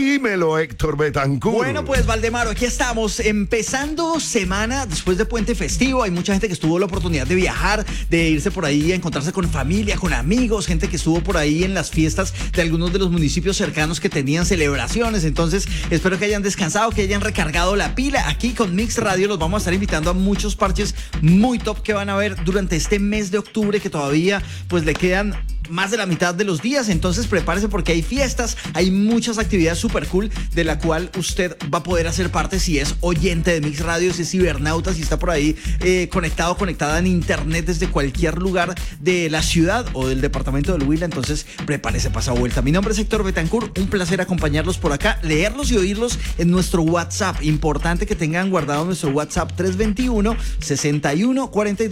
Dímelo, Héctor Betancourt. Bueno, pues Valdemaro, aquí estamos empezando semana después de puente festivo. Hay mucha gente que tuvo la oportunidad de viajar, de irse por ahí a encontrarse con familia, con amigos, gente que estuvo por ahí en las fiestas de algunos de los municipios cercanos que tenían celebraciones. Entonces, espero que hayan descansado, que hayan recargado la pila. Aquí con Mix Radio los vamos a estar invitando a muchos parches muy top que van a ver durante este mes de octubre, que todavía pues le quedan más de la mitad de los días. Entonces prepárese porque hay fiestas, hay muchas actividades súper cool de la cual usted va a poder hacer parte si es oyente de Mix Radio, si es cibernauta, si está por ahí conectado, conectada en internet desde cualquier lugar de la ciudad o del departamento del Huila. Entonces prepárese, pasa vuelta. Mi nombre es Héctor Betancourt, un placer acompañarlos por acá, leerlos y oírlos en nuestro WhatsApp. Importante que tengan guardado nuestro WhatsApp 321 61 42